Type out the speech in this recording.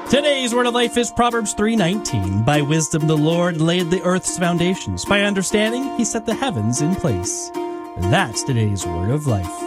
Today's word of life is Proverbs 3:19. By wisdom the Lord laid the earth's foundations. By understanding, he set the heavens in place. That's today's word of life.